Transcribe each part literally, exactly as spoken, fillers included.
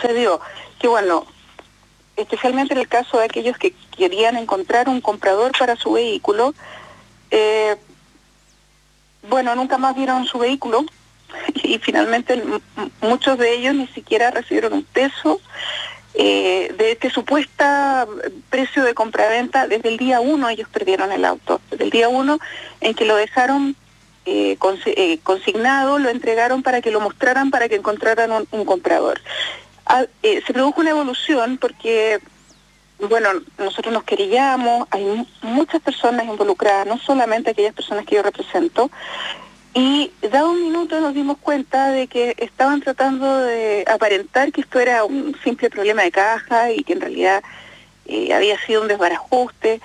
sucedió? Que bueno, especialmente en el caso de aquellos que querían encontrar un comprador para su vehículo, eh, bueno, nunca más vieron su vehículo y finalmente m- muchos de ellos ni siquiera recibieron un peso eh, de este supuesto precio de compraventa. Desde el día uno ellos perdieron el auto, desde el día uno en que lo dejaron eh, cons- eh, consignado, lo entregaron para que lo mostraran, para que encontraran un, un comprador. Ah, eh, se produjo una evolución porque, bueno, nosotros nos querellamos, hay mu- muchas personas involucradas, no solamente aquellas personas que yo represento, y dado un minuto nos dimos cuenta de que estaban tratando de aparentar que esto era un simple problema de caja y que en realidad eh, había sido un desbarajuste.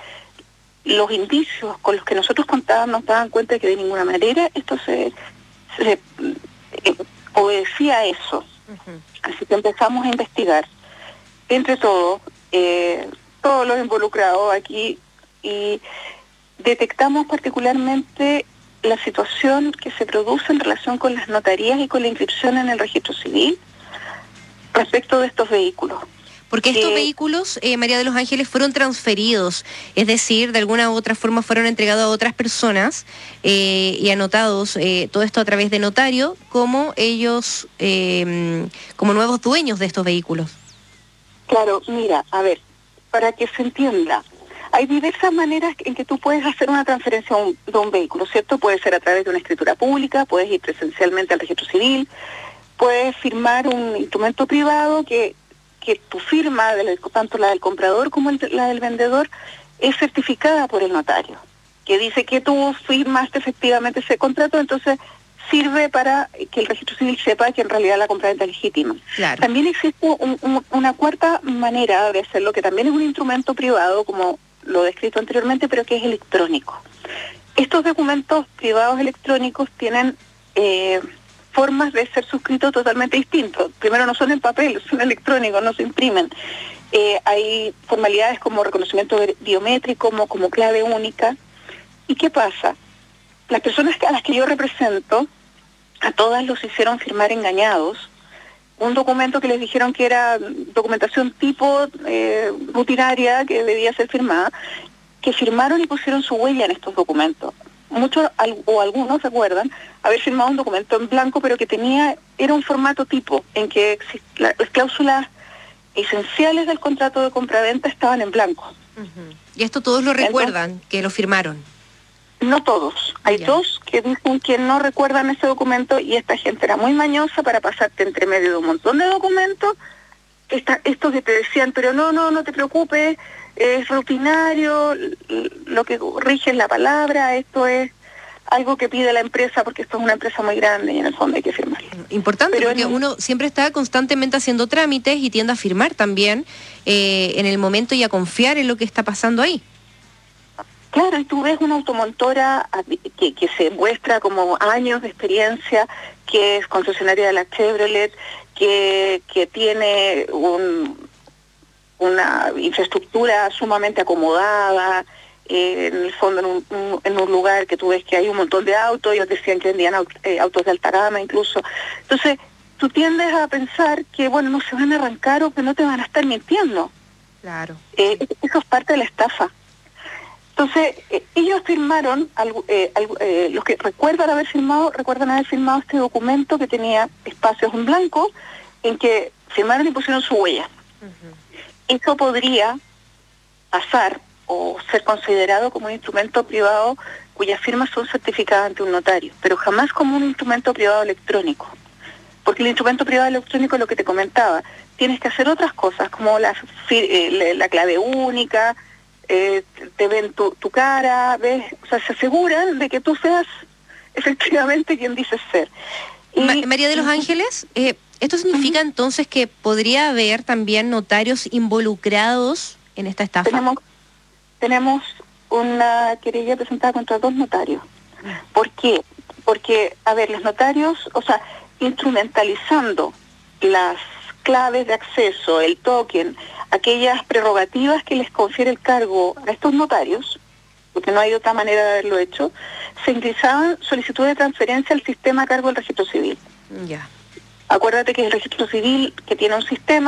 Los indicios con los que nosotros contábamos nos daban cuenta de que de ninguna manera esto se, se eh, obedecía a eso. Uh-huh. Así que empezamos a investigar. Entre todos, eh, todos los involucrados aquí, y detectamos particularmente la situación que se produce en relación con las notarías y con la inscripción en el registro civil respecto de estos vehículos. Porque estos eh, vehículos, eh, María de los Ángeles, fueron transferidos, es decir, de alguna u otra forma fueron entregados a otras personas eh, y anotados, eh, todo esto a través de notario, como ellos, eh, como nuevos dueños de estos vehículos. Claro, mira, a ver, para que se entienda, hay diversas maneras en que tú puedes hacer una transferencia de un, de un vehículo, ¿cierto? Puede ser a través de una escritura pública, puedes ir presencialmente al registro civil, puedes firmar un instrumento privado que, que tu firma, tanto la del comprador como el, la del vendedor, es certificada por el notario, que dice que tú firmaste efectivamente ese contrato, entonces sirve para que el registro civil sepa que en realidad la compraventa es legítima. Claro. También existe un, un, una cuarta manera de hacerlo, que también es un instrumento privado, como lo he descrito anteriormente, pero que es electrónico. Estos documentos privados electrónicos tienen eh, formas de ser suscritos totalmente distintos. Primero, no son en papel, son electrónicos, no se imprimen. Eh, hay formalidades como reconocimiento biométrico, como, como clave única. ¿Y qué pasa? Las personas a las que yo represento, a todas los hicieron firmar engañados un documento que les dijeron que era documentación tipo eh, rutinaria que debía ser firmada, que firmaron y pusieron su huella en estos documentos. Muchos o algunos recuerdan haber firmado un documento en blanco, pero que tenía, era un formato tipo, en que las cláusulas esenciales del contrato de compraventa estaban en blanco. Uh-huh. Y esto todos lo recuerdan, entonces, que lo firmaron. No todos. Hay yeah. dos que dicen que no recuerdan ese documento, y esta gente era muy mañosa para pasarte entre medio de un montón de documentos. Esta, estos que te decían, pero no, no, no te preocupes, es rutinario, lo que rige es la palabra, esto es algo que pide la empresa porque esto es una empresa muy grande y en el fondo hay que firmar. Importante, pero porque en... uno siempre está constantemente haciendo trámites y tiende a firmar también eh, en el momento y a confiar en lo que está pasando ahí. Claro, y tú ves una automotora que, que se muestra como años de experiencia, que es concesionaria de la Chevrolet, que, que tiene un, una infraestructura sumamente acomodada, eh, en el fondo en un, un, en un lugar que tú ves que hay un montón de autos, ellos decían que vendían aut, eh, autos de alta gama incluso. Entonces, tú tiendes a pensar que, bueno, no se van a arrancar o que no te van a estar mintiendo. Claro. Eh, eso es parte de la estafa. Entonces, eh, ellos firmaron, eh, eh, los que recuerdan haber firmado, recuerdan haber firmado este documento que tenía espacios en blanco, en que firmaron y pusieron su huella. Uh-huh. Eso podría pasar o ser considerado como un instrumento privado cuyas firmas son certificadas ante un notario, pero jamás como un instrumento privado electrónico. Porque el instrumento privado electrónico, lo que te comentaba, tienes que hacer otras cosas, como la, eh, la clave única, Eh, te ven tu, tu cara, ves, o sea, se aseguran de que tú seas efectivamente quien dices ser. Y, Ma- María de los Ángeles, eh, ¿esto significa uh-huh. entonces que podría haber también notarios involucrados en esta estafa? Tenemos, tenemos una querella presentada contra dos notarios. Uh-huh. ¿Por qué? Porque, a ver, los notarios, o sea, instrumentalizando las claves de acceso, el token, aquellas prerrogativas que les confiere el cargo a estos notarios, porque no hay otra manera de haberlo hecho, se ingresaban solicitudes de transferencia al sistema a cargo del registro civil. Ya. Acuérdate que el registro civil, que tiene un sistema,